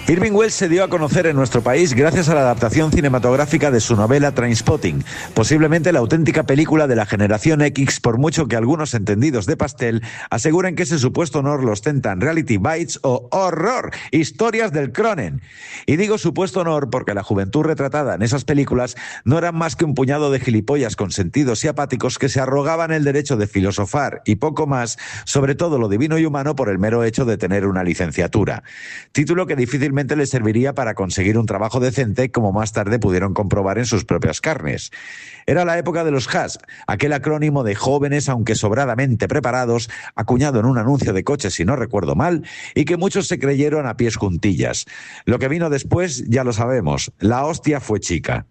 Irving Welsh se dio a conocer en nuestro país gracias a la adaptación cinematográfica de su novela Trainspotting, posiblemente la auténtica película de la generación X, por mucho que algunos entendidos de pastel aseguren que ese supuesto honor lo ostentan Reality Bites o horror, historias del Cronen. Y digo supuesto honor porque la juventud retratada en esas películas no eran más que un puñado de gilipollas consentidos y apáticos que se arrogaban el derecho de filosofar y poco más sobre todo lo divino y humano por el mero hecho de tener una licenciatura. Título que difícilmente les serviría para conseguir un trabajo decente, como más tarde pudieron comprobar en sus propias carnes. Era la época de los HASP, aquel acrónimo de jóvenes aunque sobradamente preparados, acuñado en un anuncio de coches si no recuerdo mal, y que muchos se creyeron a pies juntillas. Lo que vino después ya lo sabemos, la hostia fue chica.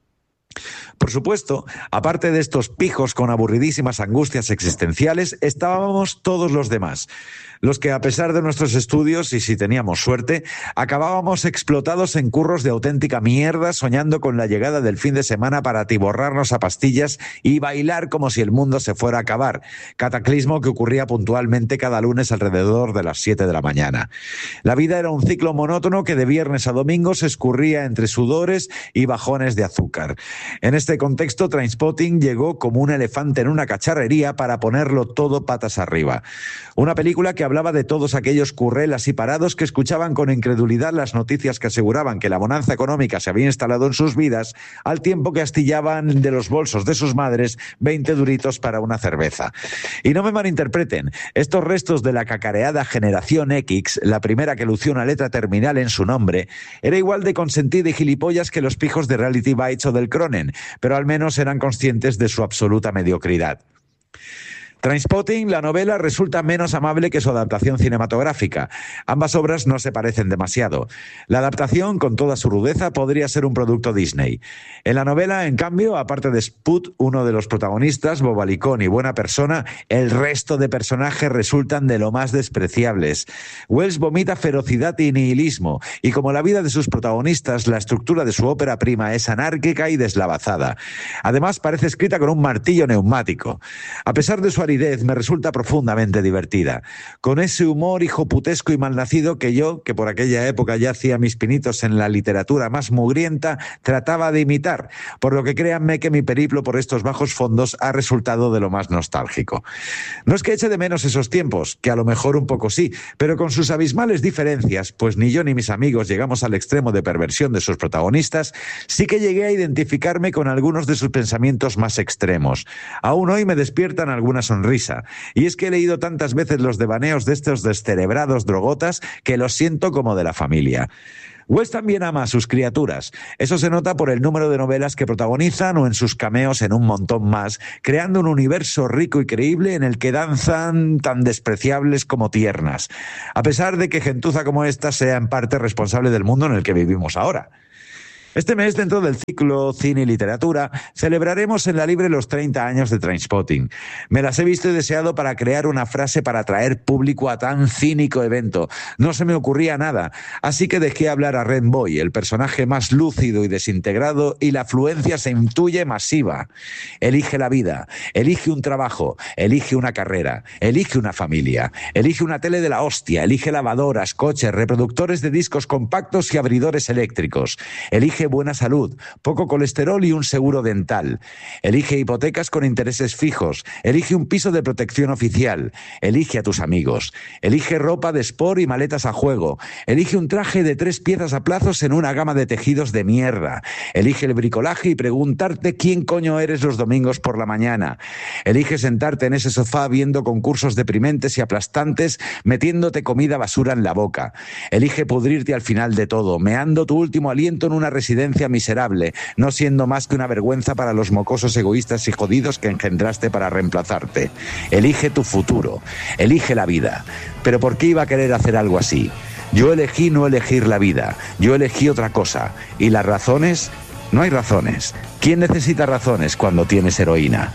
Por supuesto, aparte de estos pijos con aburridísimas angustias existenciales, estábamos todos los demás. Los que, a pesar de nuestros estudios, y si teníamos suerte, acabábamos explotados en curros de auténtica mierda, soñando con la llegada del fin de semana para atiborrarnos a pastillas y bailar como si el mundo se fuera a acabar, cataclismo que ocurría puntualmente cada lunes alrededor de las 7 de la mañana. La vida era un ciclo monótono que de viernes a domingo se escurría entre sudores y bajones de azúcar. En este contexto, Trainspotting llegó como un elefante en una cacharrería para ponerlo todo patas arriba. Una película que hablaba de todos aquellos currelas y parados que escuchaban con incredulidad las noticias que aseguraban que la bonanza económica se había instalado en sus vidas, al tiempo que astillaban de los bolsos de sus madres 20 duritos para una cerveza. Y no me malinterpreten, estos restos de la cacareada generación X, la primera que lució una letra terminal en su nombre, era igual de consentida y gilipollas que los pijos de Reality Bites o del Cronen, pero al menos eran conscientes de su absoluta mediocridad. Trainspotting, la novela, resulta menos amable que su adaptación cinematográfica. Ambas obras no se parecen demasiado. La adaptación, con toda su rudeza, podría ser un producto Disney. En la novela, en cambio, aparte de Spud, uno de los protagonistas, bobalicón y buena persona, el resto de personajes resultan de lo más despreciables. Wells vomita ferocidad y nihilismo, y como la vida de sus protagonistas, la estructura de su ópera prima es anárquica y deslavazada. Además, parece escrita con un martillo neumático. A pesar de su aridez, me resulta profundamente divertida, con ese humor hijoputesco y malnacido que yo, que por aquella época ya hacía mis pinitos en la literatura más mugrienta, trataba de imitar, por lo que créanme que mi periplo por estos bajos fondos ha resultado de lo más nostálgico. No es que eche de menos esos tiempos, que a lo mejor un poco sí, pero con sus abismales diferencias, pues ni yo ni mis amigos llegamos al extremo de perversión de sus protagonistas, sí que llegué a identificarme con algunos de sus pensamientos más extremos. Aún hoy me despiertan algunas sonrisa. Y es que he leído tantas veces los devaneos de estos descerebrados drogotas que los siento como de la familia. Wells también ama a sus criaturas. Eso se nota por el número de novelas que protagonizan o en sus cameos en un montón más, creando un universo rico y creíble en el que danzan tan despreciables como tiernas, a pesar de que gentuza como esta sea en parte responsable del mundo en el que vivimos ahora. Este mes, dentro del ciclo Cine y Literatura, celebraremos en La Libre los 30 años de Trainspotting. Me las he visto y deseado para crear una frase para atraer público a tan cínico evento. No se me ocurría nada, así que dejé hablar a Ren Boy, el personaje más lúcido y desintegrado, y la afluencia se intuye masiva. Elige la vida, elige un trabajo, elige una carrera, elige una familia, elige una tele de la hostia, elige lavadoras, coches, reproductores de discos compactos y abridores eléctricos. Elige buena salud, poco colesterol y un seguro dental. Elige hipotecas con intereses fijos. Elige un piso de protección oficial. Elige a tus amigos. Elige ropa de sport y maletas a juego. Elige un traje de 3 piezas a plazos en una gama de tejidos de mierda. Elige el bricolaje y preguntarte quién coño eres los domingos por la mañana. Elige sentarte en ese sofá viendo concursos deprimentes y aplastantes, metiéndote comida basura en la boca. Elige pudrirte al final de todo, meando tu último aliento en una residencia miserable, no siendo más que una vergüenza para los mocosos egoístas y jodidos que engendraste para reemplazarte. Elige tu futuro, elige la vida. ¿Pero por qué iba a querer hacer algo así? Yo elegí no elegir la vida, yo elegí otra cosa. ¿Y las razones? No hay razones. ¿Quién necesita razones cuando tienes heroína?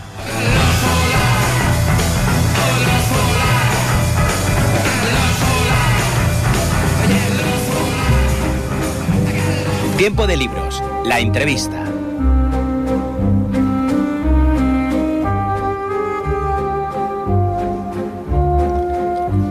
Tiempo de libros, la entrevista.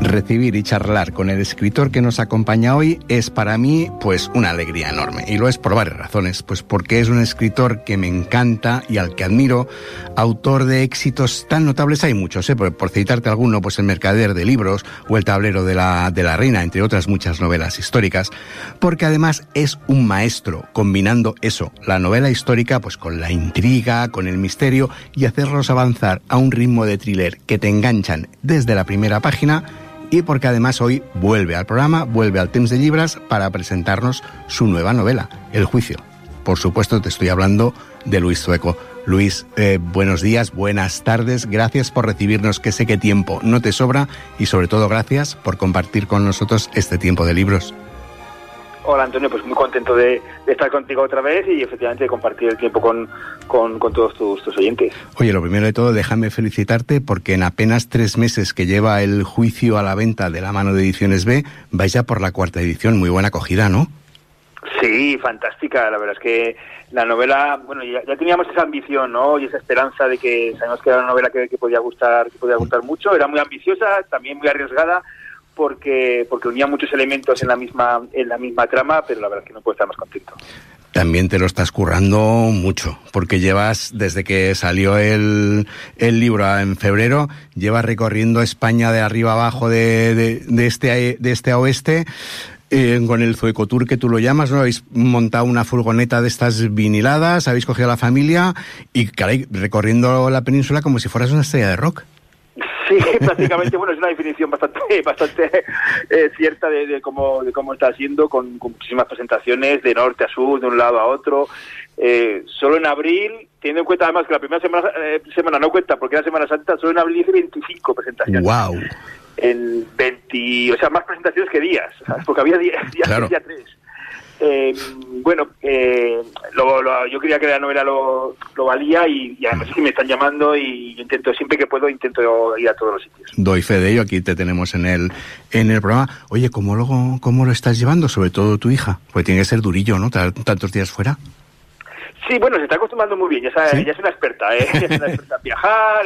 recibir y charlar con el escritor que nos acompaña hoy es para mí pues una alegría enorme, y lo es por varias razones. Pues porque es un escritor que me encanta y al que admiro, autor de éxitos tan notables, hay muchos, por citarte alguno, pues El mercader de libros o El tablero de la reina, entre otras muchas novelas históricas, porque además es un maestro combinando eso, la novela histórica, pues con la intriga, con el misterio, y hacerlos avanzar a un ritmo de thriller que te enganchan desde la primera página, y porque además hoy vuelve al programa, vuelve al Temps de Llibres para presentarnos su nueva novela, El juicio. Por supuesto, te estoy hablando de Luis Zueco. Luis, buenos días, buenas tardes, gracias por recibirnos, que sé que tiempo no te sobra, y sobre todo gracias por compartir con nosotros este tiempo de libros. Hola Antonio, pues muy contento de estar contigo otra vez y efectivamente de compartir el tiempo con todos tus oyentes. Oye, lo primero de todo, déjame felicitarte porque en apenas 3 meses que lleva El juicio a la venta de la mano de Ediciones B, vais ya por la 4ª edición. Muy buena acogida, ¿no? Sí, fantástica. La verdad es que la novela, bueno, ya teníamos esa ambición, ¿no? Y esa esperanza de que sabíamos que era una novela que podía gustar mucho. Era muy ambiciosa, también muy arriesgada, porque unía muchos elementos en la misma trama, pero la verdad es que no puedo estar más contento. También te lo estás currando mucho, porque llevas, desde que salió el libro en febrero, llevas recorriendo España de arriba abajo, de este a oeste, con el Zueco Tour, que tú lo llamas, ¿no? Habéis montado una furgoneta de estas viniladas, habéis cogido a la familia y, caray, recorriendo la península como si fueras una estrella de rock. Sí, prácticamente, bueno, es una definición bastante cierta de cómo está siendo, con muchísimas presentaciones de norte a sur, de un lado a otro. Solo en abril, teniendo en cuenta además que la primera semana no cuenta porque era Semana Santa, solo en abril hice 25 presentaciones. ¡Wow! En 20, o sea, más presentaciones que días, ¿sabes? Porque había días claro. Día 3. Yo creía que la novela lo valía y además es que me están llamando y siempre que puedo intento ir a todos los sitios. Doy fe de ello, aquí te tenemos en el programa. Oye, ¿cómo lo estás llevando? Sobre todo tu hija, porque tiene que ser durillo, ¿no? Tantos días fuera. Sí, bueno, se está acostumbrando muy bien, ¿Sí? Ya es una experta, ya es una experta en viajar,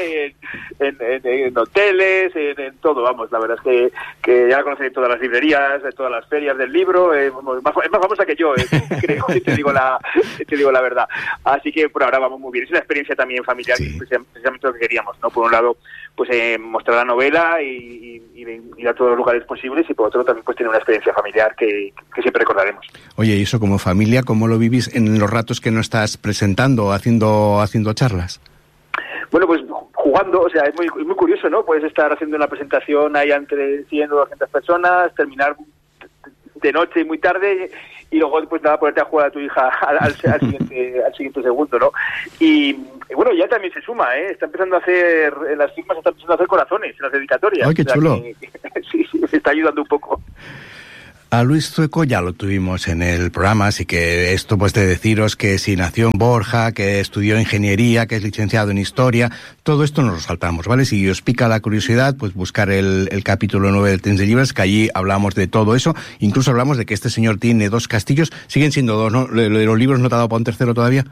en hoteles, en todo, vamos, la verdad es que ya conoce todas las librerías, de todas las ferias del libro, es más famosa que yo, creo, si te digo la verdad. Así que por ahora vamos muy bien, es una experiencia también familiar, sí. Precisamente lo que queríamos, ¿no? Por un lado, pues mostrar la novela y ir a todos los lugares posibles, y por otro también pues tener una experiencia familiar que siempre recordaremos. Oye, y eso como familia, ¿cómo lo vivís en los ratos que no estás presentando, haciendo charlas? Bueno, pues jugando, o sea, es muy curioso, ¿no? Puedes estar haciendo una presentación ahí ante 100 o 200 personas, terminar de noche y muy tarde, y luego pues nada, ponerte a jugar a tu hija al siguiente segundo, ¿no? Y bueno, ya también se suma, está empezando a hacer, en las firmas está empezando a hacer corazones en las dedicatorias. ¡Ay, qué chulo! Sí, me está ayudando un poco. A Luis Zueco ya lo tuvimos en el programa, así que esto pues de deciros que si nació en Borja, que estudió ingeniería, que es licenciado en historia, todo esto nos lo saltamos, ¿vale? Si os pica la curiosidad, pues buscar el capítulo 9 del Temps de Llibres, que allí hablamos de todo eso, incluso hablamos de que este señor tiene 2 castillos, siguen siendo 2, ¿no? Los libros no te ha dado para un tercero todavía.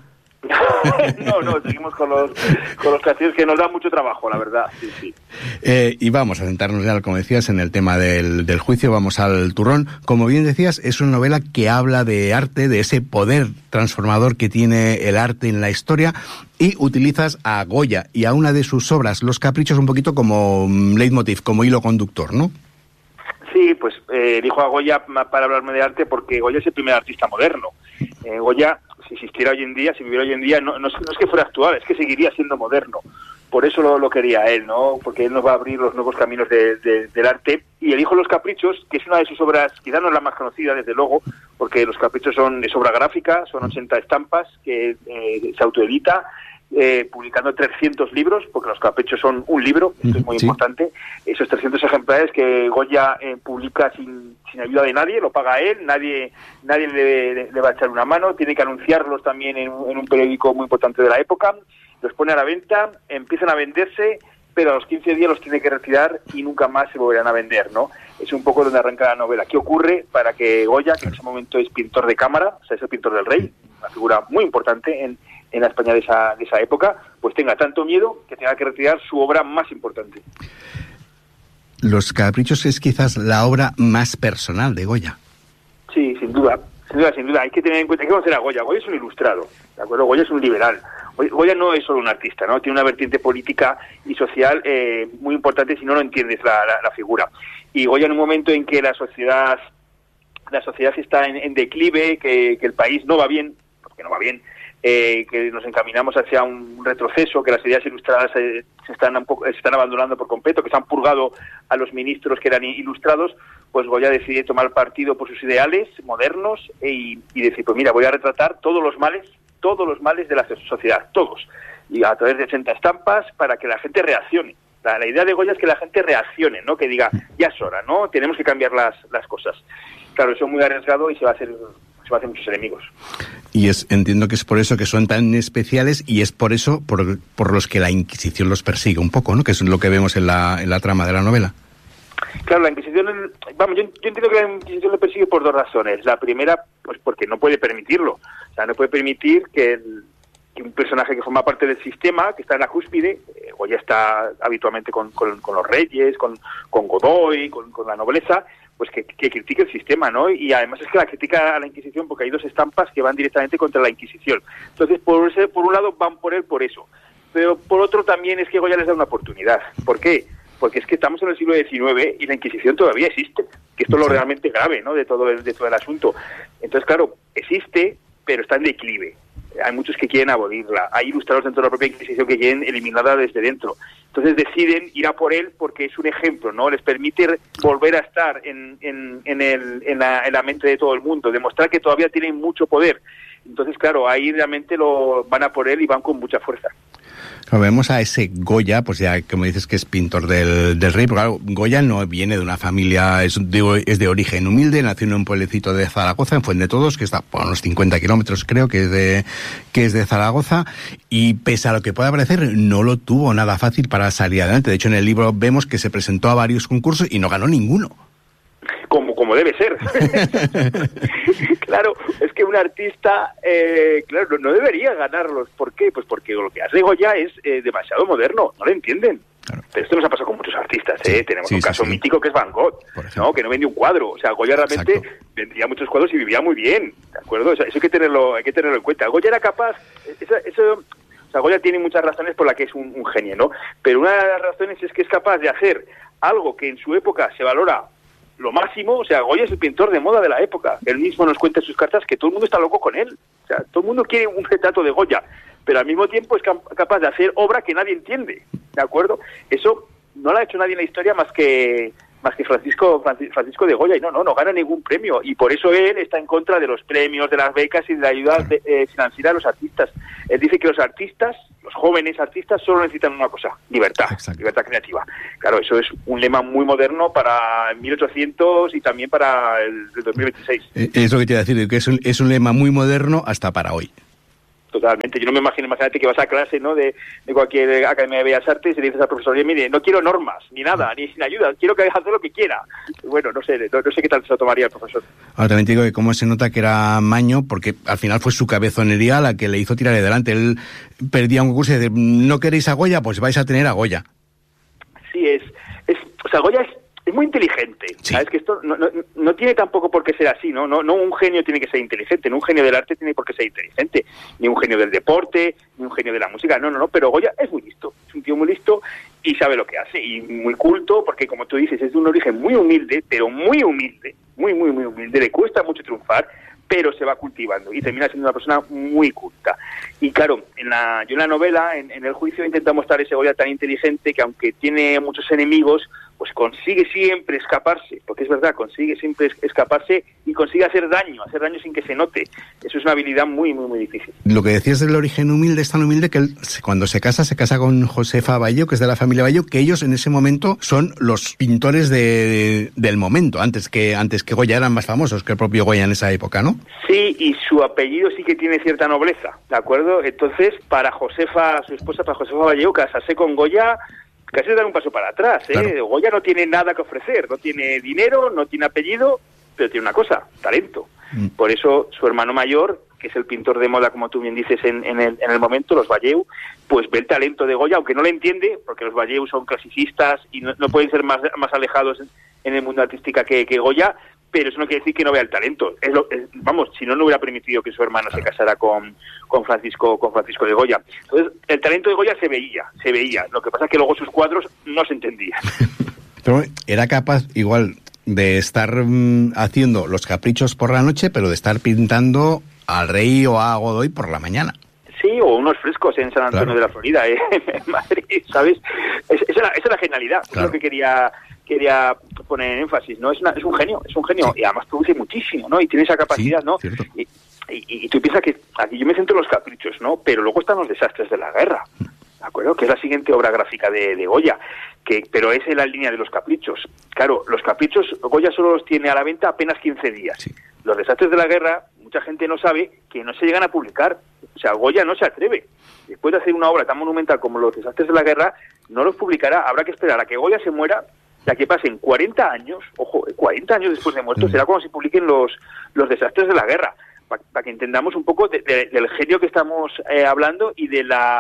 No, seguimos con los castillos, que nos da mucho trabajo, la verdad. Sí. Y vamos a centrarnos ya, como decías, en el tema del juicio, vamos al turrón. Como bien decías, es una novela que habla de arte, de ese poder transformador que tiene el arte en la historia, y utilizas a Goya y a una de sus obras, Los Caprichos, un poquito como leitmotiv, como hilo conductor, ¿no? Sí, pues elijo a Goya para hablarme de arte porque Goya es el primer artista moderno. Goya, si existiera hoy en día, si viviera hoy en día, no es que fuera actual, es que seguiría siendo moderno. Por eso lo quería él, ¿no? Porque él nos va a abrir los nuevos caminos del arte. Y elijo Los Caprichos, que es una de sus obras, quizás no es la más conocida, desde luego, porque Los Caprichos es obra gráfica, son 80 estampas que se autoedita, publicando 300 libros, porque Los Caprichos son un libro, esto es muy importante. Esos 300 ejemplares que Goya publica sin ayuda de nadie, lo paga él, nadie le va a echar una mano, tiene que anunciarlos también en un periódico muy importante de la época, los pone a la venta, empiezan a venderse, pero a los 15 días los tiene que retirar y nunca más se volverán a vender, ¿no? Es un poco donde arranca la novela. ¿Qué ocurre para que Goya, que en ese momento es pintor de cámara, o sea, es el pintor del rey, una figura muy importante en la España de esa época, pues tenga tanto miedo que tenga que retirar su obra más importante? Los Caprichos es quizás la obra más personal de Goya. Sí, sin duda. Hay que tener en cuenta, hay que conocer a Goya. Goya es un ilustrado, ¿de acuerdo? Goya es un liberal. Goya no es solo un artista, ¿no? Tiene una vertiente política y social muy importante si no entiendes la figura. Y Goya, en un momento en que la sociedad está en declive, que el país no va bien, porque no va bien, que nos encaminamos hacia un retroceso, que las ideas ilustradas se están abandonando por completo, que se han purgado a los ministros que eran ilustrados, pues Goya decide tomar partido por sus ideales modernos y decir, pues mira, voy a retratar todos los males de la sociedad, todos, y a través de 80 estampas para que la gente reaccione. La idea de Goya es que la gente reaccione, ¿no? Que diga, ya es hora, ¿no? Tenemos que cambiar las cosas. Claro, eso es muy arriesgado y se va a hacer muchos enemigos. Y entiendo que es por eso que son tan especiales y es por eso por los que la Inquisición los persigue un poco, ¿no? Que es lo que vemos en la trama de la novela. Claro, la Inquisición, yo entiendo que la Inquisición lo persigue por dos razones. La primera, pues porque no puede permitirlo. O sea, no puede permitir que un personaje que forma parte del sistema, que está en la cúspide, o ya está habitualmente con los reyes, con Godoy, con la nobleza, pues que critique el sistema, ¿no? Y además es que la critica a la Inquisición porque hay dos estampas que van directamente contra la Inquisición. Entonces, por un lado van por él por eso. Pero por otro también es que Goya les da una oportunidad. ¿Por qué? Porque es que estamos en el siglo XIX y la Inquisición todavía existe, que esto es lo realmente grave, ¿no? de todo el asunto. Entonces, claro, existe, pero está en declive. Hay muchos que quieren abolirla. Hay ilustrados dentro de la propia Inquisición que quieren eliminarla desde dentro. Entonces deciden ir a por él porque es un ejemplo, ¿no? Les permite volver a estar en la mente de todo el mundo, demostrar que todavía tienen mucho poder. Entonces, claro, ahí realmente van a por él y van con mucha fuerza. Vemos a ese Goya, pues ya como dices que es pintor del rey, pero claro, Goya no viene de una familia, es de origen humilde, nació en un pueblecito de Zaragoza, en Fuendetodos, que está por unos 50 kilómetros creo, que es de Zaragoza, y pese a lo que pueda parecer, no lo tuvo nada fácil para salir adelante. De hecho, en el libro vemos que se presentó a varios concursos y no ganó ninguno. Como debe ser. Claro, es que un artista, claro, no debería ganarlos. ¿Por qué? Pues porque lo que hace Goya es demasiado moderno, no lo entienden. Claro. Pero esto nos ha pasado con muchos artistas, ¿eh? Tenemos un caso mítico que es Van Gogh, ¿no? Que no vende un cuadro. O sea, Goya realmente vendía muchos cuadros y vivía muy bien, ¿de acuerdo? O sea, eso hay que tenerlo en cuenta. Goya era capaz, o sea, Goya tiene muchas razones por las que es un genio, ¿no? Pero una de las razones es que es capaz de hacer algo que en su época se valora lo máximo. O sea, Goya es el pintor de moda de la época. Él mismo nos cuenta en sus cartas que todo el mundo está loco con él. O sea, todo el mundo quiere un retrato de Goya, pero al mismo tiempo es capaz de hacer obra que nadie entiende, ¿de acuerdo? Eso no lo ha hecho nadie en la historia más que Francisco de Goya, y no gana ningún premio, y por eso él está en contra de los premios, de las becas y de la ayuda financiera a los artistas. Él dice que los artistas, los jóvenes artistas, solo necesitan una cosa: libertad. Exacto. Libertad creativa. Claro, eso es un lema muy moderno para 1800 y también para el 2026. Es lo que te iba a decir, que es un lema muy moderno hasta para hoy. Totalmente. Yo no me imagínate que vas a clase, ¿no? de cualquier academia de Bellas Artes y le dices al profesor, oye, mire, no quiero normas, ni nada, ni sin ayuda, quiero que haga lo que quiera. Bueno, no sé qué tal se lo tomaría el profesor. Ahora también te digo que cómo se nota que era maño, porque al final fue su cabezonería la que le hizo tirar adelante. Él perdía un concurso y dice, ¿no queréis a Goya? Pues vais a tener a Goya. Sí, o sea, Goya es muy inteligente, sí. ¿Sabes? Que esto no tiene tampoco por qué ser así, ¿no? No un genio tiene que ser inteligente, no un genio del arte tiene por qué ser inteligente, ni un genio del deporte, ni un genio de la música, no, pero Goya es muy listo, es un tío muy listo y sabe lo que hace, y muy culto, porque como tú dices, es de un origen muy humilde, pero muy humilde, muy humilde, le cuesta mucho triunfar, pero se va cultivando y termina siendo una persona muy culta. Y claro, yo en la novela, en el juicio, intento mostrar ese Goya tan inteligente que, aunque tiene muchos enemigos, pues consigue siempre escaparse, porque es verdad, consigue siempre escaparse y consigue hacer daño sin que se note. Eso es una habilidad muy difícil. Lo que decías del origen humilde es tan humilde que él, cuando se casa con Josefa Bayo, que es de la familia Bayo, que ellos en ese momento son los pintores del momento, antes que Goya, eran más famosos que el propio Goya en esa época, ¿no? Sí, y su apellido sí que tiene cierta nobleza, ¿de acuerdo? Entonces, para Josefa, su esposa, para Josefa Bayo, casarse con Goya, casi es dar un paso para atrás, ¿eh? Claro. Goya no tiene nada que ofrecer, no tiene dinero, no tiene apellido, pero tiene una cosa: talento. Por eso su hermano mayor, que es el pintor de moda, como tú bien dices, en el momento, los Valleu, pues ve el talento de Goya, aunque no lo entiende, porque los Valleu son clasicistas y no pueden ser más alejados en el mundo artístico que Goya, pero eso no quiere decir que no vea el talento. Vamos, si no hubiera permitido que su hermano se casara con Francisco de Goya. Entonces, el talento de Goya se veía. Lo que pasa es que luego sus cuadros no se entendían. Pero era capaz, igual, de estar haciendo los caprichos por la noche, pero de estar pintando al rey o a Godoy por la mañana. Sí, o unos frescos en San Antonio de la Florida, en Madrid, ¿sabes? Esa es la genialidad, es lo que quería poner en énfasis, ¿no? Es un genio, sí. Y además produce muchísimo, ¿no? Y tiene esa capacidad, sí, ¿no? Y tú piensas que aquí yo me centro en los caprichos, ¿no? Pero luego están los desastres de la guerra, ¿de acuerdo? Que es la siguiente obra gráfica de Goya, pero es en la línea de los caprichos. Claro, los caprichos Goya solo los tiene a la venta apenas 15 días. Sí. Los desastres de la guerra, mucha gente no sabe que no se llegan a publicar. O sea, Goya no se atreve. Después de hacer una obra tan monumental como los desastres de la guerra, no los publicará. Habrá que esperar a que Goya se muera, ya que pasen 40 años, ojo, 40 años después de muerto, será cuando se publiquen los desastres de la guerra, para que entendamos un poco del genio que estamos hablando y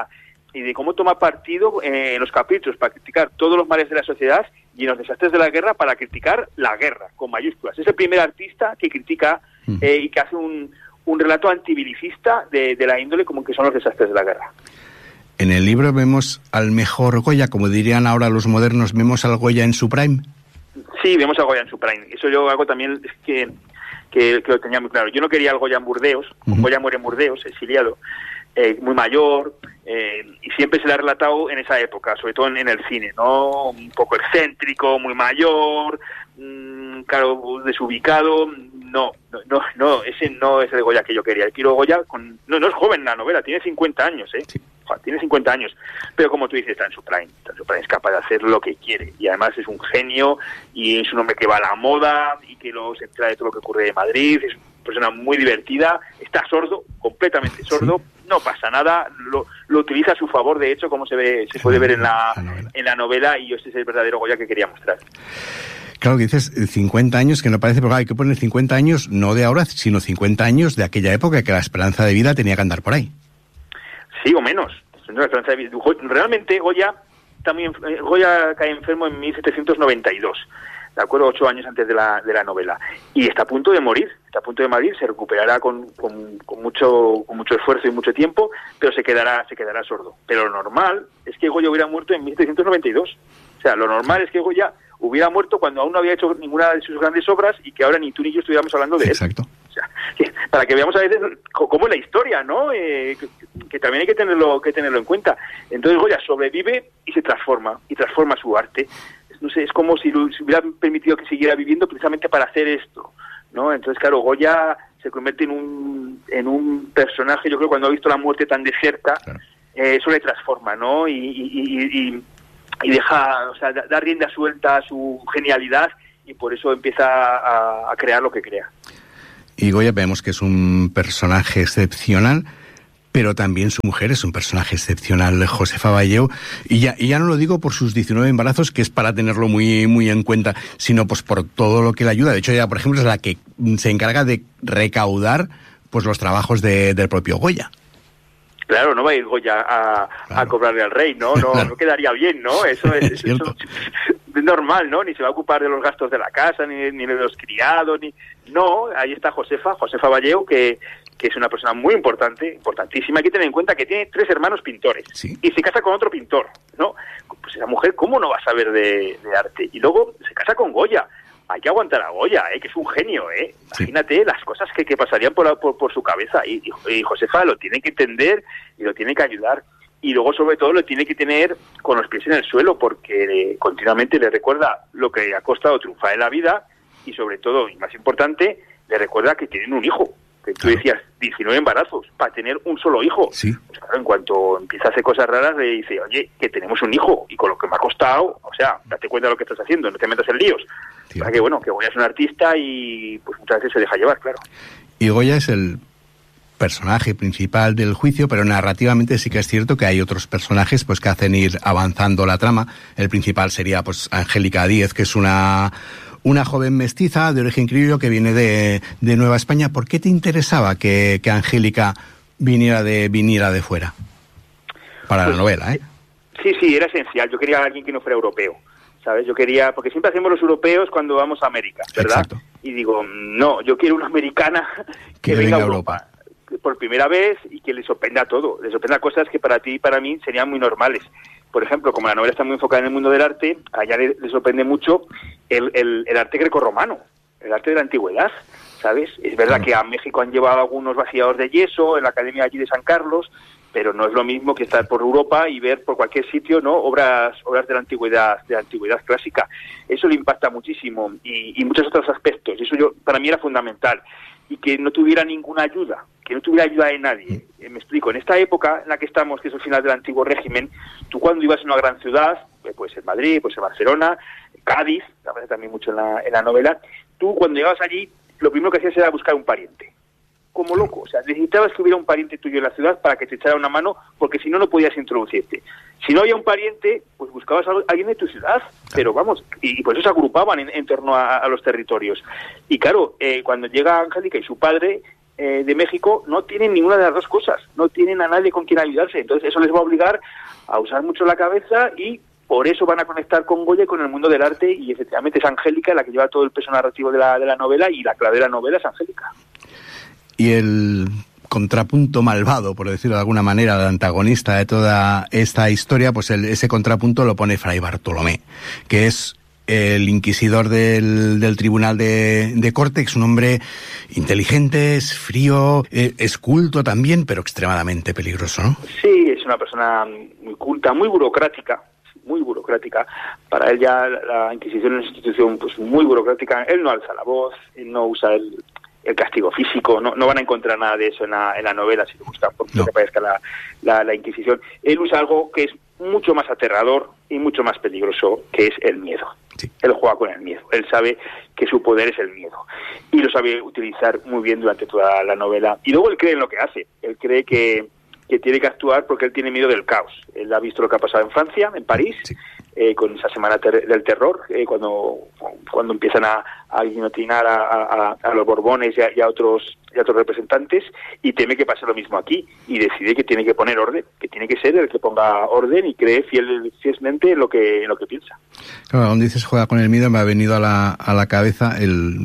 de cómo toma partido en los caprichos para criticar todos los males de la sociedad y en los desastres de la guerra para criticar la guerra, con mayúsculas. Es el primer artista que critica y que hace un relato antibelicista de la índole como que son los desastres de la guerra. En el libro vemos al mejor Goya, como dirían ahora los modernos, ¿vemos al Goya en su prime? Sí, vemos al Goya en su prime. Eso yo hago también, es que lo tenía muy claro. Yo no quería al Goya en Burdeos, Goya muere en Burdeos, exiliado, muy mayor, y siempre se le ha relatado en esa época, sobre todo en el cine, ¿no? Un poco excéntrico, muy mayor, claro, desubicado. No, ese no es el Goya que yo quería. El quiero Goya no es joven en la novela, tiene 50 años, Sí. Tiene 50 años, pero como tú dices, está en su prime, es capaz de hacer lo que quiere, y además es un genio, y es un hombre que va a la moda, y que se entera de todo lo que ocurre en Madrid, es una persona muy divertida, está sordo, completamente sordo, sí. No pasa nada, lo utiliza a su favor, de hecho, como se puede ver en la novela, y ese es el verdadero Goya que quería mostrar. Claro que dices 50 años, que no parece, porque hay que poner 50 años, no de ahora, sino 50 años de aquella época, que la esperanza de vida tenía que andar por ahí. Sí, o menos. Realmente Goya cae enfermo en 1792, ¿de acuerdo? 8 años antes de la novela, y está a punto de morir, se recuperará con mucho esfuerzo y mucho tiempo, pero se quedará sordo. Pero lo normal es que Goya hubiera muerto en 1792. O sea, lo normal es que Goya hubiera muerto cuando aún no había hecho ninguna de sus grandes obras y que ahora ni tú ni yo estuviéramos hablando de él. Exacto. O sea, para que veamos a veces cómo es la historia, ¿no? Que también hay que tenerlo en cuenta. Entonces Goya sobrevive y se transforma su arte. No sé, es como si se hubiera permitido que siguiera viviendo precisamente para hacer esto, ¿no? Entonces, claro, Goya se convierte en un personaje, yo creo, cuando ha visto la muerte tan de cerca, claro. Eso le transforma, ¿no? Y deja, o sea, da rienda suelta a su genialidad, y por eso empieza a crear lo que crea. Y Goya vemos que es un personaje excepcional, pero también su mujer es un personaje excepcional, Josefa Valleu, y ya no lo digo por sus 19 embarazos, que es para tenerlo muy, muy en cuenta, sino pues por todo lo que le ayuda. De hecho, ella, por ejemplo, es la que se encarga de recaudar pues los trabajos del propio Goya. Claro, no va a ir Goya a cobrarle al rey, ¿no? No quedaría bien, ¿no? Eso es normal, ¿no? Ni se va a ocupar de los gastos de la casa, ni de los criados, No, ahí está Josefa Valleu, que es una persona muy importantísima. Hay que tener en cuenta que tiene 3 hermanos pintores, sí. Y se casa con otro pintor, ¿no? Pues esa mujer, ¿cómo no va a saber de arte? Y luego se casa con Goya. Hay que aguantar a Goya, que es un genio, Sí. Imagínate las cosas que pasarían por su cabeza. Y Josefa lo tiene que entender y lo tiene que ayudar. Y luego, sobre todo, lo tiene que tener con los pies en el suelo, porque continuamente le recuerda lo que le ha costado triunfar en la vida, y sobre todo, y más importante, le recuerda que tienen un hijo. Que tú decías, 19 embarazos, para tener un solo hijo. Sí. Pues claro, en cuanto empieza a hacer cosas raras, le dice, oye, que tenemos un hijo, y con lo que me ha costado, o sea, date cuenta de lo que estás haciendo, no te metas en líos. Sí. Para que, bueno, que Goya es un artista y pues muchas veces se deja llevar, claro. Y Goya es el personaje principal del juicio, pero narrativamente sí que es cierto que hay otros personajes pues que hacen ir avanzando la trama. El principal sería pues Angélica Díez, que es una una joven mestiza de origen criollo que viene de Nueva España. ¿Por qué te interesaba que Angélica viniera de fuera? Para la novela, ¿eh? Sí, era esencial. Yo quería a alguien que no fuera europeo, ¿sabes? Yo quería, porque siempre hacemos los europeos cuando vamos a América, ¿verdad? Exacto. Y digo, no, yo quiero una americana que venga a Europa por primera vez y que le sorprenda todo, le sorprenda cosas que para ti y para mí serían muy normales. Por ejemplo, como la novela está muy enfocada en el mundo del arte, allá le sorprende mucho el arte grecorromano, el arte de la antigüedad, ¿sabes? Es verdad que a México han llevado algunos vaciados de yeso en la academia allí de San Carlos, pero no es lo mismo que estar por Europa y ver por cualquier sitio, ¿no?, obras de la antigüedad clásica. Eso le impacta muchísimo y muchos otros aspectos. Y eso para mí era fundamental. Y que no tuviera ninguna ayuda, que no tuviera ayuda de nadie. Me explico, en esta época en la que estamos, que es el final del antiguo régimen, tú cuando ibas a una gran ciudad, puede ser Madrid, puede ser Barcelona, Cádiz, aparece también mucho en la novela, tú cuando llegabas allí, lo primero que hacías era buscar un pariente. Como loco, o sea, necesitabas que hubiera un pariente tuyo en la ciudad para que te echara una mano, porque si no, no podías introducirte. Si no había un pariente, pues buscabas a alguien de tu ciudad, pero vamos, y por eso se agrupaban en torno a los territorios. Y claro, cuando llega Angélica y su padre de México, no tienen ninguna de las dos cosas, no tienen a nadie con quien ayudarse, entonces eso les va a obligar a usar mucho la cabeza y por eso van a conectar con Goya y con el mundo del arte, y efectivamente es Angélica la que lleva todo el peso narrativo de la novela, y la clave de la novela es Angélica. Y el contrapunto malvado, por decirlo de alguna manera, el antagonista de toda esta historia, pues ese contrapunto lo pone Fray Bartolomé, que es el inquisidor del Tribunal de Corte, que es un hombre inteligente, es frío, es culto también, pero extremadamente peligroso, ¿no? Sí, es una persona muy culta, muy burocrática. Para él ya la Inquisición es una institución pues muy burocrática. Él no alza la voz, él no usa el castigo físico, no van a encontrar nada de eso en la novela si lo buscan, por mucho que parezca la Inquisición. Él usa algo que es mucho más aterrador y mucho más peligroso, que es el miedo. Sí. Él juega con el miedo, él sabe que su poder es el miedo, y lo sabe utilizar muy bien durante toda la novela. Y luego él cree en lo que hace, él cree que tiene que actuar porque él tiene miedo del caos. Él ha visto lo que ha pasado en Francia, en París, sí. Con esa semana del terror, cuando empiezan a guillotinar a los Borbones y a otros representantes, y teme que pase lo mismo aquí, y decide que tiene que poner orden, que tiene que ser el que ponga orden y cree fielmente en lo que piensa. Claro, donde dices juega con el miedo, me ha venido a la cabeza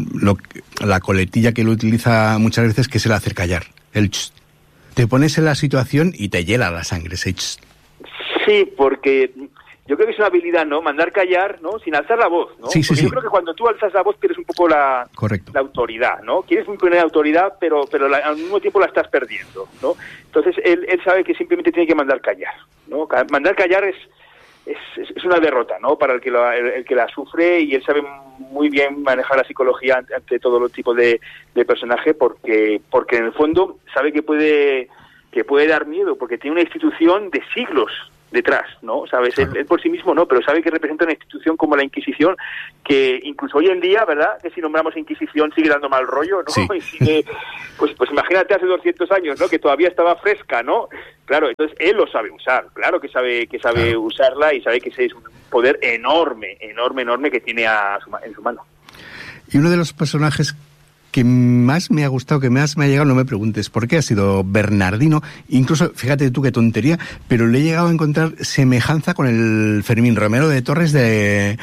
la coletilla que él utiliza muchas veces, que es el hacer callar, el ch. Te pones en la situación y te hiela la sangre, ese ch. Sí, porque yo creo que es una habilidad, ¿no? Mandar callar, ¿no? Sin alzar la voz, ¿no? Sí. Yo creo que cuando tú alzas la voz pierdes un poco la autoridad, ¿no? Quieres imponer autoridad, pero al mismo tiempo la estás perdiendo, ¿no? Entonces él sabe que simplemente tiene que mandar callar, ¿no? Mandar callar es una derrota, ¿no? Para el que la sufre, y él sabe muy bien manejar la psicología ante todo los tipos de personaje, porque en el fondo sabe que puede dar miedo, porque tiene una institución de siglos detrás, ¿no? ¿Sabes? Él por sí mismo no, pero sabe que representa una institución como la Inquisición, que incluso hoy en día, ¿verdad?, que si nombramos Inquisición sigue dando mal rollo, ¿no? Sí. Y sigue, pues imagínate hace 200 años, ¿no?, que todavía estaba fresca, ¿no? Claro, entonces él lo sabe usar, claro que sabe claro. Usarla, y sabe que ese es un poder enorme que tiene en su mano. Y uno de los personajes que más me ha gustado, que más me ha llegado, no me preguntes por qué, ha sido Bernardino. Incluso, fíjate tú qué tontería, pero le he llegado a encontrar semejanza con el Fermín Romero de Torres de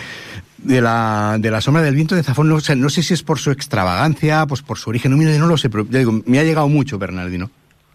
la sombra del viento de Zafón. No sé si es por su extravagancia, pues por su origen humilde, no lo sé, pero ya digo, me ha llegado mucho Bernardino.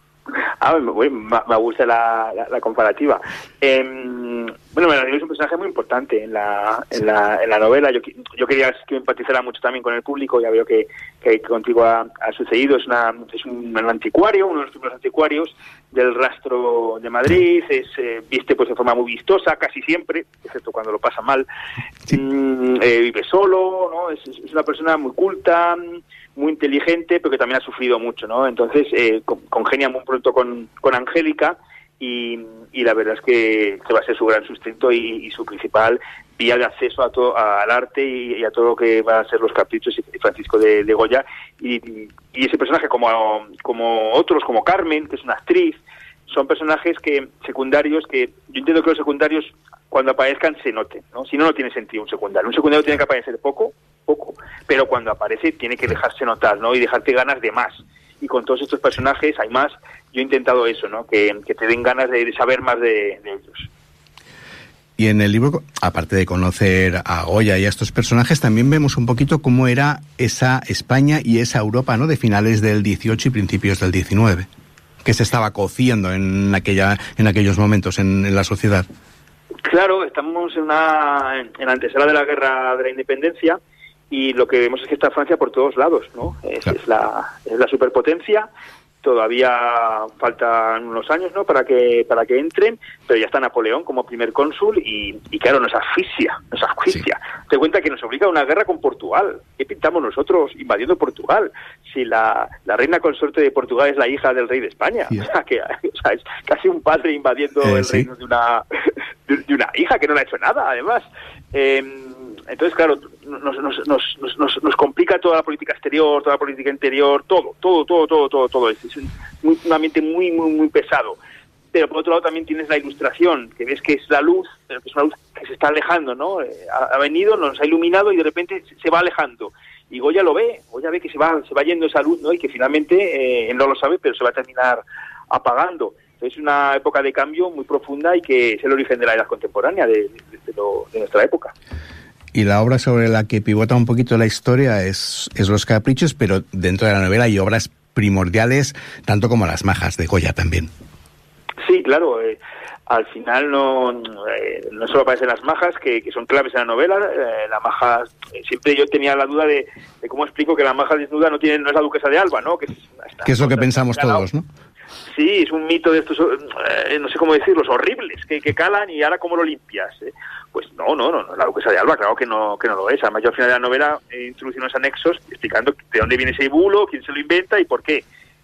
Me gusta la comparativa. Bernardino es un personaje muy importante en la novela. Yo quería que empatizara mucho también con el público. Ya veo que contigo ha sucedido. Es un anticuario, uno de los primeros anticuarios del rastro de Madrid. Viste pues de forma muy vistosa, casi siempre, excepto cuando lo pasa mal. Sí. Vive solo, ¿no? Es una persona muy culta, muy inteligente, pero que también ha sufrido mucho, ¿no? Entonces congenia muy pronto con Angélica, y la verdad es que va a ser su gran sustento y su principal vía de acceso al arte y a todo lo que va a ser los caprichos y Francisco de Goya, y ese personaje como otros, como Carmen, que es una actriz, son personajes secundarios que yo entiendo que los secundarios cuando aparezcan se noten, ¿no? Si no tiene sentido un secundario. Un secundario tiene que aparecer poco poco, pero cuando aparece tiene que dejarse notar, ¿no? Y dejarte ganas de más. Y con todos estos personajes hay más. Yo he intentado eso, ¿no? Que te den ganas de saber más de ellos. Y en el libro, aparte de conocer a Goya y a estos personajes, también vemos un poquito cómo era esa España y esa Europa, ¿no? De finales del 18 y principios del 19, que se estaba cociendo en aquellos momentos en la sociedad. Claro, estamos en la antesala de la Guerra de la Independencia y lo que vemos es que está Francia por todos lados, ¿no? Claro. Es la superpotencia. Todavía faltan unos años, ¿no? para que entren, pero ya está Napoleón como primer cónsul y claro, nos asfixia. Sí. Te cuenta que nos obliga a una guerra con Portugal. ¿Qué pintamos nosotros invadiendo Portugal? Si la reina consorte de Portugal es la hija del rey de España. Sí. O sea, es casi un padre invadiendo el reino de una hija que no le ha hecho nada, además. Entonces, claro, nos complica toda la política exterior, toda la política interior, todo. Es un ambiente muy, muy, muy pesado. Pero por otro lado también tienes la ilustración, que ves que es la luz, pero que es una luz que se está alejando, ¿no? Ha venido, nos ha iluminado y de repente se va alejando. Y Goya lo ve, que se va yendo esa luz, ¿no? Y que finalmente, él no lo sabe, pero se va a terminar apagando. Es una época de cambio muy profunda y que es el origen de la edad contemporánea, de nuestra época. Y la obra sobre la que pivota un poquito la historia es Los Caprichos, pero dentro de la novela hay obras primordiales, tanto como Las Majas, de Goya también. Sí, claro. Al final no solo aparecen Las Majas, que son claves en la novela. La Maja, siempre yo tenía la duda de cómo explico que la Maja desnuda no es la duquesa de Alba, ¿no? Que es lo que pensamos todos, ¿no? Sí, es un mito de estos, no sé cómo decirlos, horribles, que calan y ahora cómo lo limpias. Pues no, la duquesa de Alba, claro que no lo es. Además, yo al final de la novela he introducido unos anexos explicando de dónde viene ese bulo, quién se lo inventa y por qué.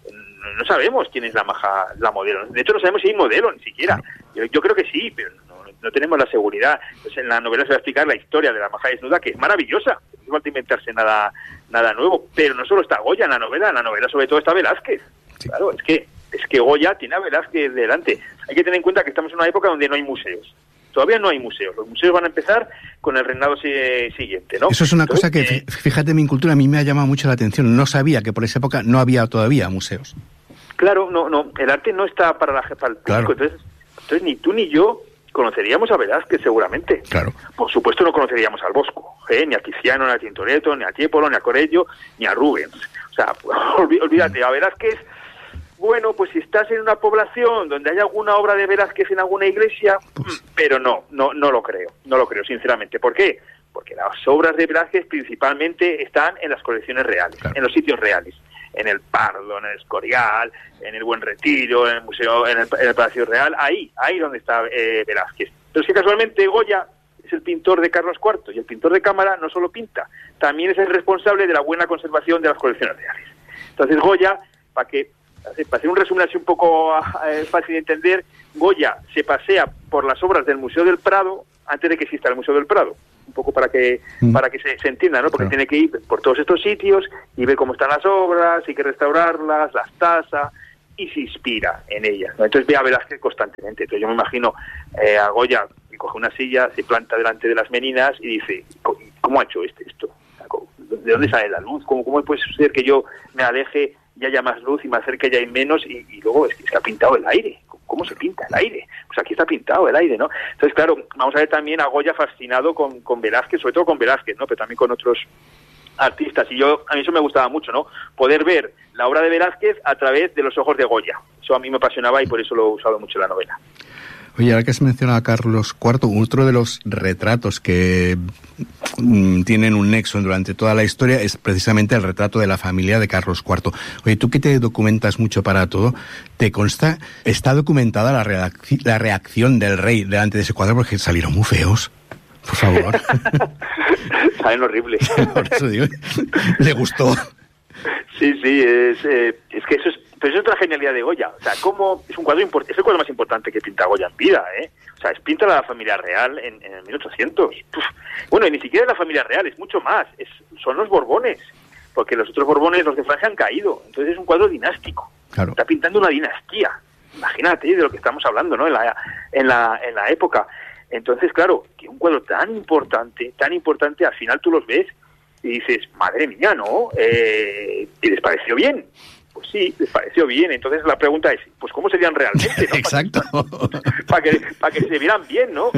No sabemos quién es la Maja, la modelo. De hecho, no sabemos si hay modelo, ni siquiera. Yo creo que sí, pero no tenemos la seguridad. Entonces, en la novela se va a explicar la historia de la Maja desnuda, que es maravillosa. No falta inventarse nada nuevo. Pero no solo está Goya en la novela sobre todo está Velázquez. Sí. Claro, es que Goya tiene a Velázquez delante. Hay que tener en cuenta que estamos en una época donde no hay museos. Todavía no hay museos. Los museos van a empezar con el reinado siguiente, ¿no? Eso es una cosa que, fíjate, mi cultura a mí me ha llamado mucho la atención. No sabía que por esa época no había todavía museos. Claro, no. El arte no está para el público. Claro. Entonces ni tú ni yo conoceríamos a Velázquez, seguramente. Claro. Por supuesto no conoceríamos al Bosco, ni a Tiziano, ni a Tintoretto, ni a Tiepolo, ni a Correggio, ni a Rubens. O sea, olvídate, a Velázquez. Bueno, pues si estás en una población donde hay alguna obra de Velázquez en alguna iglesia, pero no lo creo, sinceramente. ¿Por qué? Porque las obras de Velázquez principalmente están en las colecciones reales, claro, en los sitios reales, en el Pardo, en el Escorial, en el Buen Retiro, en el museo, en el Palacio Real, ahí donde está Velázquez. Pero es que casualmente Goya es el pintor de Carlos IV y el pintor de cámara no solo pinta, también es el responsable de la buena conservación de las colecciones reales. Entonces Goya, para hacer un resumen así un poco fácil de entender, Goya se pasea por las obras del Museo del Prado antes de que exista el Museo del Prado, un poco para que se entienda, ¿no? Porque tiene que ir por todos estos sitios y ver cómo están las obras, hay que restaurarlas, las tasa y se inspira en ellas, ¿no? Entonces ve a Velázquez constantemente. Entonces yo me imagino a Goya que coge una silla, se planta delante de las meninas y dice, ¿cómo ha hecho esto? ¿De dónde sale la luz? ¿Cómo puede suceder que yo me aleje y haya más luz y me acerque y hay menos? Y luego es que ha pintado el aire. ¿Cómo se pinta el aire? Pues aquí está pintado el aire, ¿no? Entonces, claro, vamos a ver también a Goya fascinado con Velázquez, sobre todo con Velázquez, ¿no? Pero también con otros artistas. Y a mí eso me gustaba mucho, ¿no? Poder ver la obra de Velázquez a través de los ojos de Goya. Eso a mí me apasionaba y por eso lo he usado mucho en la novela. Oye, ahora que has mencionado a Carlos IV, otro de los retratos que tienen un nexo durante toda la historia es precisamente el retrato de la familia de Carlos IV. Oye, tú que te documentas mucho para todo, ¿te consta, está documentada la reacción del rey delante de ese cuadro? Porque salieron muy feos, por favor. Salen horribles. Por eso digo, le gustó. Sí, es que eso es... Pero eso es otra genialidad de Goya. O sea, cómo es un cuadro importante, es el cuadro más importante que pinta Goya en vida, ¿eh? O sea, es pinta la familia real en el 1800. Bueno, y ni siquiera es la familia real, es mucho más. Son los Borbones, porque los otros Borbones, los de Francia, han caído. Entonces es un cuadro dinástico. Claro. Está pintando una dinastía. Imagínate de lo que estamos hablando, ¿no? En la época. Entonces, claro, que un cuadro tan importante, al final tú los ves y dices, madre mía, ¿no? ¿Y les pareció bien? Pues sí, les pareció bien. Entonces la pregunta es, pues ¿cómo serían realmente, ¿no? Exacto. Para que se vieran bien, ¿no?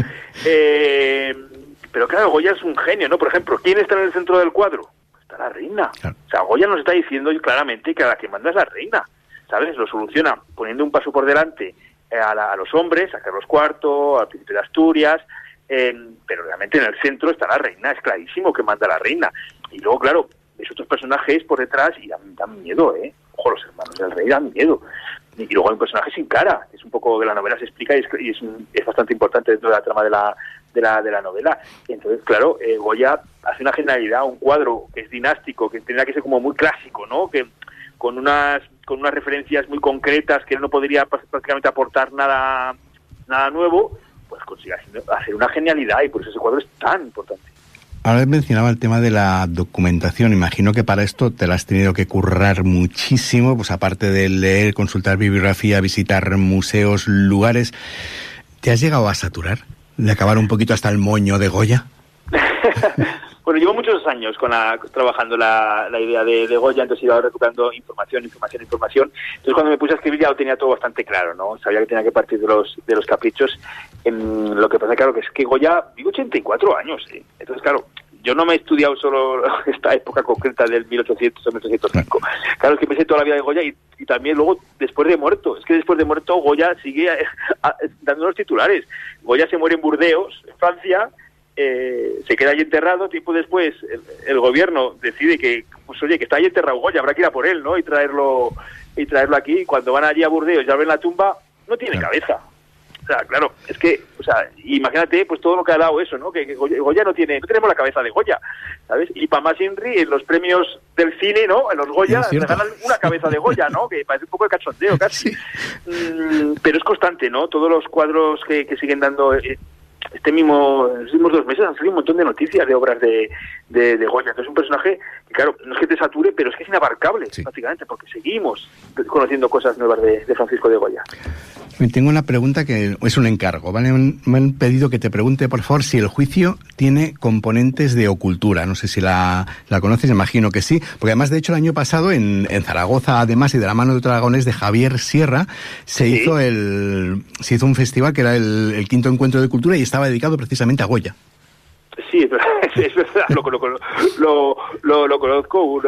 Pero claro, Goya es un genio, ¿no? Por ejemplo, ¿quién está en el centro del cuadro? Está la reina. Claro. O sea, Goya nos está diciendo claramente que a la que manda es la reina, ¿sabes? Lo soluciona poniendo un paso por delante a los hombres, a Carlos IV, al príncipe de Asturias, pero realmente en el centro está la reina, es clarísimo que manda la reina. Y luego, claro, ves otros personajes por detrás y dan miedo, ¿eh? Ojo, los hermanos del rey dan miedo. Y luego hay un personaje sin cara, que es un poco de la novela, se explica y es bastante importante dentro de la trama de la novela. Y entonces, claro, Goya hace una genialidad, un cuadro que es dinástico, que tendría que ser como muy clásico, ¿no? Que con unas referencias muy concretas, que él no podría prácticamente aportar nada nuevo, pues consigue hacer una genialidad, y por eso ese cuadro es tan importante. Ahora mencionaba el tema de la documentación. Imagino que para esto te la has tenido que currar muchísimo, pues aparte de leer, consultar bibliografía, visitar museos, lugares. ¿Te has llegado a saturar de acabar un poquito hasta el moño de Goya? Bueno, llevo muchos años trabajando la idea de Goya, entonces he ido recuperando información. Entonces cuando me puse a escribir ya lo tenía todo bastante claro, ¿no? Sabía que tenía que partir de los caprichos. Lo que pasa, claro, que es que Goya vive 84 años, ¿eh? Entonces, claro, yo no me he estudiado solo esta época concreta del 1800 o 1805. Claro, es que me sé toda la vida de Goya y también luego después de muerto. Es que después de muerto Goya sigue dando los titulares. Goya se muere en Burdeos, en Francia. Se queda allí enterrado. Tiempo después el gobierno decide que, pues oye, que está allí enterrado Goya, habrá que ir a por él, ¿no? Y traerlo aquí. Y cuando van allí a Burdeos y abren la tumba, no tiene cabeza. O sea, claro, es que, o sea, imagínate pues todo lo que ha dado eso, ¿no? Que Goya no tenemos la cabeza de Goya, ¿sabes? Y para más Inri, en los premios del cine, ¿no? En los Goya regalan una cabeza de Goya, ¿no? Que parece un poco de cachondeo casi. Sí. Pero es constante, ¿no? Todos los cuadros que siguen dando... los últimos 2 meses han salido un montón de noticias de obras de Goya. Entonces es un personaje que, claro, no es que te sature, pero es que es inabarcable, prácticamente, porque seguimos conociendo cosas nuevas de Francisco de Goya. Tengo una pregunta que es un encargo, ¿vale? Me han pedido que te pregunte, por favor, si el juicio tiene componentes de ocultura. No sé si la conoces, imagino que sí, porque además, de hecho, el año pasado en Zaragoza, además, y de la mano de otro aragonés de Javier Sierra, se hizo un festival que era el quinto encuentro de cultura y estaba dedicado precisamente a Goya. Sí, es verdad, lo conozco,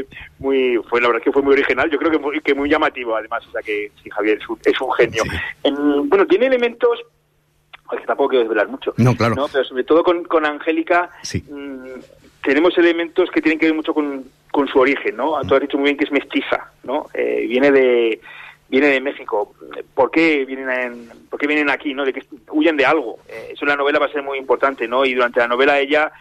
la verdad que fue muy original, yo creo que muy llamativo, además, o sea que sí, Javier es un genio. Sí. Bueno, tiene elementos, que tampoco quiero desvelar mucho, no, claro, ¿no? Pero sobre todo con Angélica, sí. Tenemos elementos que tienen que ver mucho con su origen, ¿no? Tú has dicho muy bien que es mestiza, ¿no? Viene de México. ¿Por qué vienen aquí, no? De que huyen de algo. Eso en la novela va a ser muy importante, ¿no? Y durante la novela ella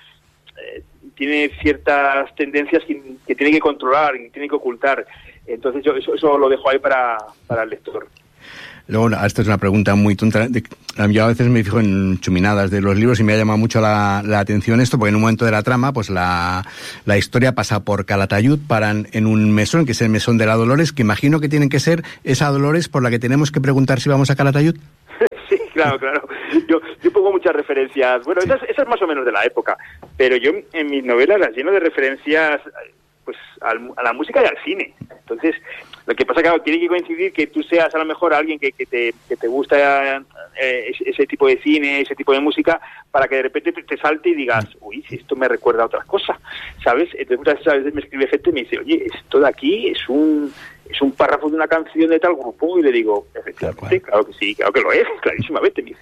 tiene ciertas tendencias que tiene que controlar y tiene que ocultar. Entonces yo eso lo dejo ahí para el lector. Luego, esta es una pregunta muy tonta. Yo a veces me fijo en chuminadas de los libros y me ha llamado mucho la atención esto, porque en un momento de la trama, pues la historia pasa por Calatayud, paran en un mesón, que es el mesón de la Dolores, que imagino que tienen que ser esa Dolores por la que tenemos que preguntar si vamos a Calatayud. Sí, claro. Yo pongo muchas referencias. Bueno, sí. Esas más o menos de la época, pero yo en mis novelas las lleno de referencias pues a la música y al cine. Entonces, lo que pasa es que tiene que coincidir que tú seas a lo mejor alguien que te gusta ese tipo de cine, ese tipo de música, para que de repente te salte y digas, uy, si esto me recuerda a otra cosa, ¿sabes? Entonces muchas veces me escribe gente y me dice, oye, esto de aquí es un párrafo de una canción de tal grupo, y le digo, efectivamente, claro que sí, claro que lo es, clarísimamente. Me dice,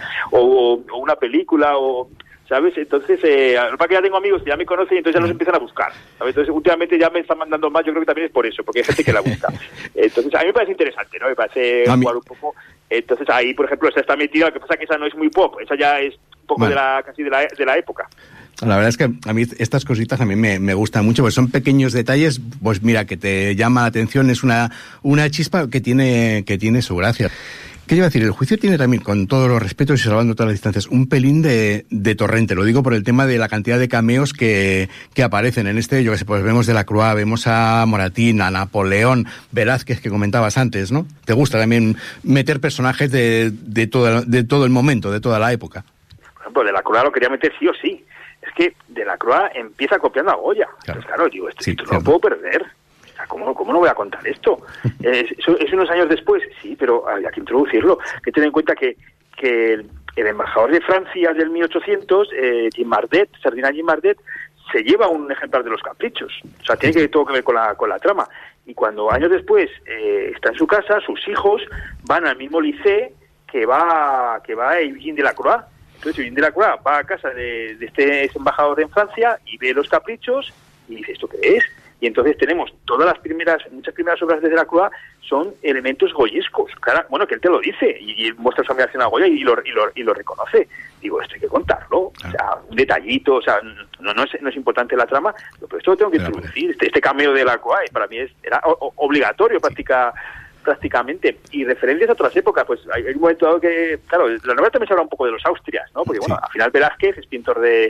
o una película, o... ¿sabes? Entonces, para que ya tengo amigos que ya me conocen y entonces ya los empiezan a buscar, ¿sabes? Entonces, últimamente ya me están mandando más, yo creo que también es por eso, porque hay gente que la busca. Entonces, a mí me parece interesante, ¿no? Me parece jugar un poco. Entonces, ahí, por ejemplo, esa está metida, lo que pasa es que esa no es muy pop, esa ya es un poco casi de la época. La verdad es que a mí estas cositas a mí me gustan mucho, porque son pequeños detalles, pues mira, que te llama la atención, es una chispa que tiene su gracia. ¿Qué iba a decir? El juicio tiene también, con todos los respetos y salvando todas las distancias, un pelín de Torrente. Lo digo por el tema de la cantidad de cameos que aparecen en este. Yo que sé, pues vemos de la Croix, vemos a Moratín, a Napoleón, Velázquez, que comentabas antes, ¿no? ¿Te gusta también meter personajes de todo el momento, de toda la época? Por ejemplo, de la Croix lo quería meter sí o sí. Es que Delacroix empieza copiando a Goya. Claro. Entonces, claro, digo, esto no cierto. lo puedo perder. O sea, ¿cómo no voy a contar esto? ¿Es unos años después? Sí, pero había que introducirlo. Que tener en cuenta que el embajador de Francia del 1800, Ferdinand Guimardet, se lleva un ejemplar de los Caprichos. O sea, tiene todo que ver con la trama. Y cuando años después está en su casa, sus hijos van al mismo liceo que va Eugène Delacroix. Entonces Eugène Delacroix va a casa de este embajador en Francia y ve los Caprichos y dice, ¿esto qué es? Y entonces tenemos muchas primeras obras de Delacroix son elementos goyescos. Claro, bueno, que él te lo dice y muestra su admiración a Goya y lo reconoce. Digo, esto hay que contarlo. O sea, un detallito, o sea, no es importante la trama, pero esto lo tengo que introducir. Este cameo de Delacroix para mí era obligatorio prácticamente. Y referencias a otras épocas, pues hay un momento dado que, claro, la novela también se habla un poco de los Austrias, ¿no? Porque, bueno, al final Velázquez es pintor de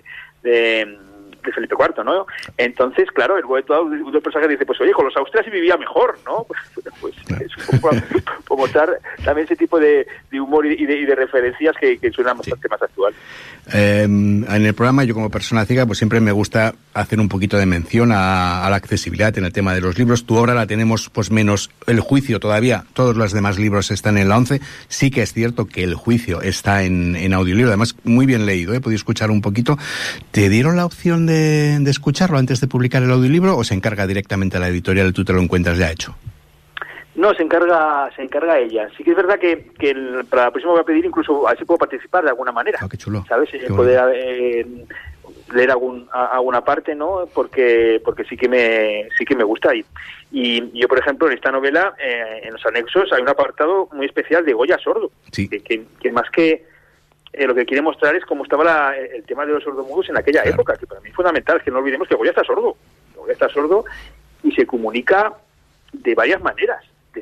Felipe IV, ¿no? Entonces, claro, el momento dado un personaje dice, pues oye, con los Austrias sí vivía mejor, ¿no? Pues es un poco por mostrar también ese tipo de humor y de referencias que suenan bastante más actual. En el programa, yo como persona ciega, pues siempre me gusta hacer un poquito de mención a la accesibilidad en el tema de los libros. Tu obra la tenemos pues menos El Juicio todavía, todos los demás libros están en la 11. Sí que es cierto que El Juicio está en audiolibro, además muy bien leído, he podido escuchar un poquito. ¿Te dieron la opción de escucharlo antes de publicar el audiolibro o se encarga directamente a la editorial y tú te lo encuentras ya hecho? No, se encarga ella. Sí que es verdad que para la próxima voy a pedir incluso a ver si puedo participar de alguna manera. Qué chulo. ¿Sabes? Poder leer alguna parte, ¿no? Porque sí que me gusta. Y yo, por ejemplo, en esta novela, en los anexos, hay un apartado muy especial de Goya sordo. Sí. Que más que lo que quiere mostrar es cómo estaba el tema de los sordomudos en aquella época, que para mí es fundamental, que no olvidemos que Goya está sordo. Goya está sordo y se comunica de varias maneras.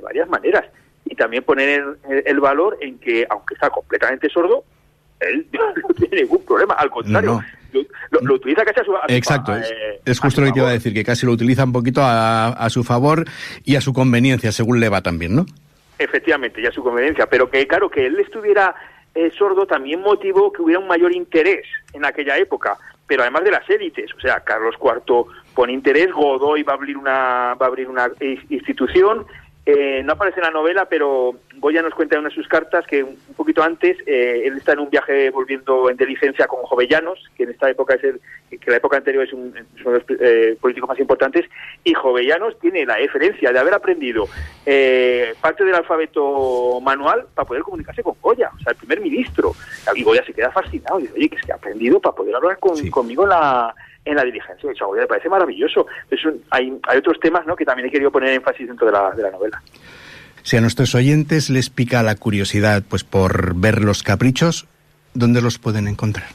Y también poner el valor en que, aunque está completamente sordo, él no tiene ningún problema, al contrario, lo utiliza casi a su Exacto, es justo lo que te iba a decir, que casi lo utiliza un poquito a su favor y a su conveniencia, según le va también, ¿no? Efectivamente, y a su conveniencia, pero que claro, que él estuviera sordo también motivó que hubiera un mayor interés en aquella época, pero además de las élites, o sea, Carlos IV pone interés, Godoy va a abrir una institución. No aparece en la novela, pero Goya nos cuenta en una de sus cartas que un poquito antes él está en un viaje volviendo de licencia con Jovellanos, que en esta época que la época anterior es uno de los políticos más importantes, y Jovellanos tiene la deferencia de haber aprendido parte del alfabeto manual para poder comunicarse con Goya, o sea, el primer ministro. Y Goya se queda fascinado y dice, oye, que es que ha aprendido para poder hablar conmigo en la diligencia. Eso a Goya le parece maravilloso. Hay otros temas, ¿no?, que también he querido poner énfasis dentro de la novela. Si a nuestros oyentes les pica la curiosidad pues por ver los Caprichos, ¿dónde los pueden encontrar?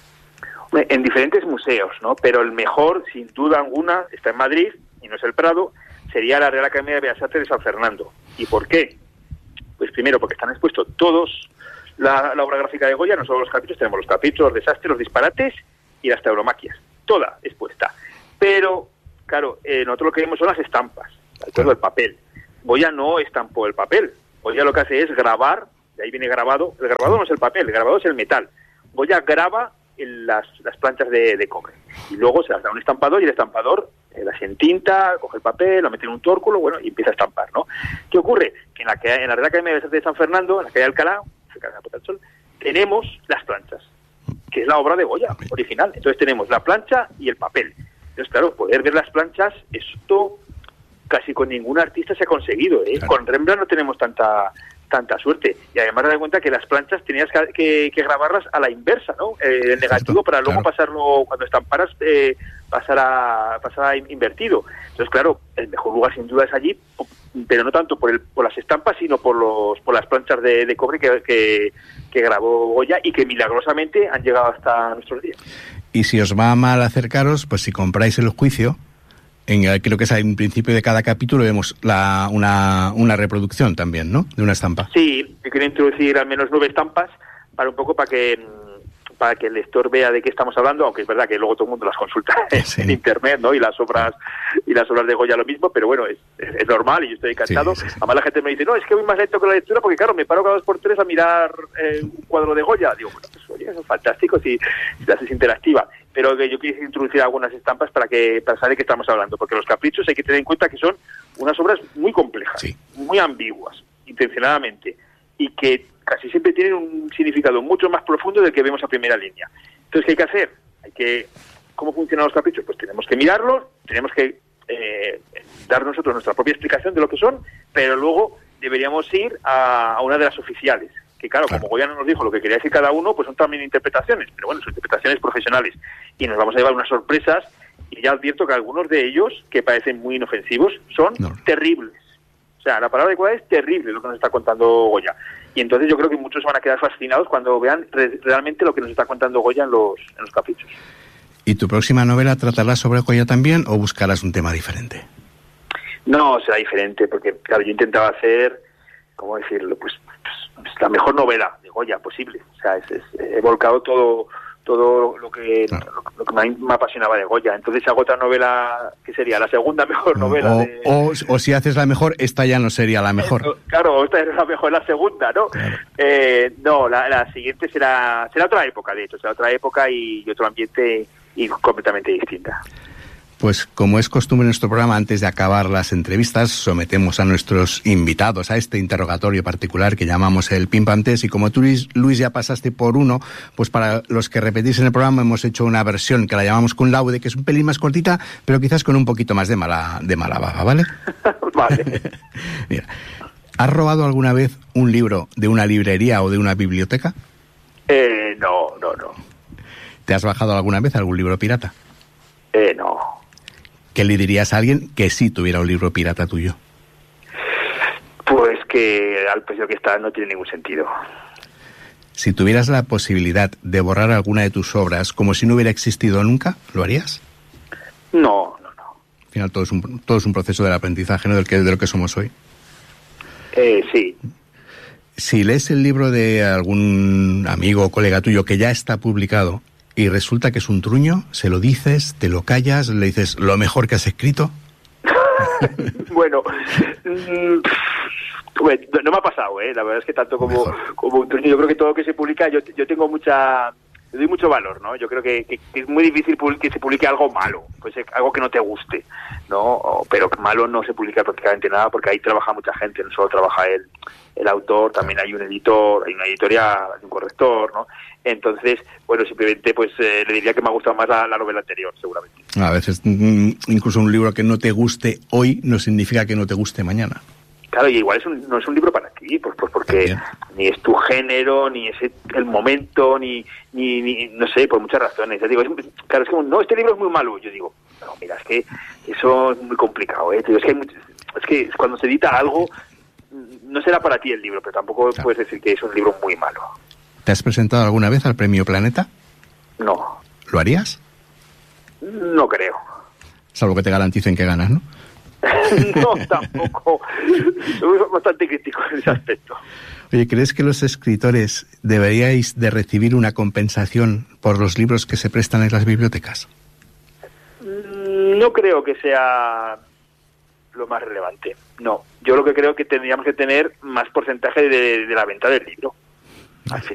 En diferentes museos, ¿no? Pero el mejor, sin duda alguna, está en Madrid, y no es el Prado, sería la Real Academia de Bellas Artes de San Fernando. ¿Y por qué? Pues primero, porque están expuestos todos la obra gráfica de Goya, no solo los Caprichos, tenemos los Caprichos, los desastres, los disparates y las tauromaquias. Toda expuesta. Pero, claro, nosotros lo que vemos son las estampas, todo el papel. Goya no estampó el papel. Goya lo que hace es grabar, de ahí viene grabado. El grabado no es el papel, el grabado es el metal. Goya graba las planchas de cobre. Y luego se las da a un estampador y el estampador las entinta, coge el papel, lo mete en un tórculo, bueno, y empieza a estampar, ¿no? ¿Qué ocurre? Que en la Real Academia de San Fernando, en la calle Alcalá, cerca de la Puerta del Sol, tenemos las planchas, que es la obra de Goya original. Entonces tenemos la plancha y el papel. Entonces, claro, poder ver las planchas, esto casi con ningún artista se ha conseguido, ¿eh? Claro. Con Rembrandt no tenemos tanta suerte. Y además te das cuenta que las planchas tenías que grabarlas a la inversa, ¿no? El negativo para luego pasarlo, cuando estamparas, pasar invertido. Entonces, claro, el mejor lugar sin duda es allí, pero no tanto por las estampas, sino por las planchas de cobre que grabó Goya y que milagrosamente han llegado hasta nuestros días. Y si os va mal acercaros, pues si compráis El Juicio, creo que es en principio de cada capítulo vemos una reproducción también, ¿no?, de una estampa. Sí, yo quiero introducir al menos 9 estampas para que el lector vea de qué estamos hablando, aunque es verdad que luego todo el mundo las consulta en internet, ¿no? Y las obras de Goya lo mismo, pero bueno, es normal y yo estoy encantado. Sí. Además la gente me dice, no, es que voy más lento que la lectura porque claro, me paro cada 2 por 3 a mirar un cuadro de Goya. Digo, bueno, pues oye, son fantásticos y la haces interactiva. Pero que yo quise introducir algunas estampas para saber de qué estamos hablando, porque los caprichos hay que tener en cuenta que son unas obras muy complejas, sí, muy ambiguas, intencionadamente, y que casi siempre tienen un significado mucho más profundo del que vemos a primera línea. Entonces, ¿qué hay que hacer? ¿Cómo funcionan los caprichos? Pues tenemos que mirarlos, tenemos que dar nosotros nuestra propia explicación de lo que son, pero luego deberíamos ir a una de las oficiales, que claro, como Goya no nos dijo lo que quería decir cada uno, pues son también interpretaciones, pero bueno, son interpretaciones profesionales, y nos vamos a llevar unas sorpresas, y ya advierto que algunos de ellos, que parecen muy inofensivos, son terribles. O sea, la palabra adecuada es terrible lo que nos está contando Goya. Y entonces yo creo que muchos van a quedar fascinados cuando vean realmente lo que nos está contando Goya en los caprichos. ¿Y tu próxima novela tratará sobre Goya también o buscarás un tema diferente? No, será diferente, porque claro, yo intentaba hacer, ¿cómo decirlo? Pues la mejor novela de Goya posible. O sea, he volcado todo lo que me apasionaba de Goya. Entonces hago otra novela que sería la segunda mejor novela. O si haces la mejor, esta ya no sería la mejor. Claro, esta es la mejor, la segunda, ¿no? Claro. No, la siguiente será otra época, de hecho, será otra época y otro ambiente y completamente distinta. Pues como es costumbre en nuestro programa, antes de acabar las entrevistas, sometemos a nuestros invitados a este interrogatorio particular que llamamos el Pim Pam Test, y como tú, Luis, ya pasaste por uno, pues para los que repetís en el programa hemos hecho una versión que la llamamos Cum Laude, que es un pelín más cortita, pero quizás con un poquito más de mala baba, ¿vale? Vale. Mira, ¿has robado alguna vez un libro de una librería o de una biblioteca? No. ¿Te has bajado alguna vez algún libro pirata? No. ¿Qué le dirías a alguien que sí tuviera un libro pirata tuyo? Pues que al precio que está no tiene ningún sentido. Si tuvieras la posibilidad de borrar alguna de tus obras como si no hubiera existido nunca, ¿lo harías? No. Al final todo es un proceso del aprendizaje, ¿no? De lo que somos hoy. Sí. Si lees el libro de algún amigo o colega tuyo que ya está publicado y resulta que es un truño, ¿se lo dices, te lo callas, le dices lo mejor que has escrito? Bueno, no me ha pasado, la verdad es que tanto como un truño, yo creo que todo lo que se publica, yo tengo le doy mucho valor, ¿no? Yo creo que es muy difícil que se publique algo malo, pues algo que no te guste, ¿no? Pero malo no se publica prácticamente nada, porque ahí trabaja mucha gente, no solo trabaja el autor, también hay un editor, hay una editorial, hay un corrector, ¿no? Entonces, bueno, simplemente pues le diría que me ha gustado más la novela anterior, seguramente. A veces incluso un libro que no te guste hoy no significa que no te guste mañana. Claro, y igual no es un libro para ti, pues porque ni es tu género, ni es el momento, ni no sé, por muchas razones. Yo digo, claro, es como, no, este libro es muy malo. Yo digo, no, mira, es que eso es muy complicado, ¿eh? Digo, es que cuando se edita algo, no será para ti el libro, pero tampoco puedes decir que es un libro muy malo. ¿Te has presentado alguna vez al Premio Planeta? No. ¿Lo harías? No creo. Salvo que te garanticen que ganas, ¿no? No, tampoco. Soy bastante crítico en ese aspecto. Oye, ¿crees que los escritores deberíais de recibir una compensación por los libros que se prestan en las bibliotecas? No creo que sea lo más relevante. No, yo lo que creo que tendríamos que tener más porcentaje de la venta del libro. Al final